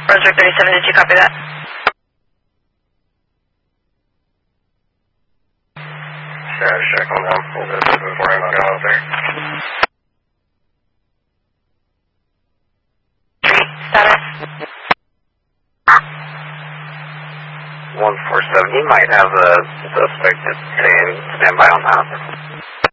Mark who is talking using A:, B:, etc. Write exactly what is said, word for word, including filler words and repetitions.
A: Roger, thirty-seven, did you copy that?
B: Sure, check on them. We'll go through before I'm going out there.
A: Status?
B: one four seven, he might have a suspect that's saying stand by on top.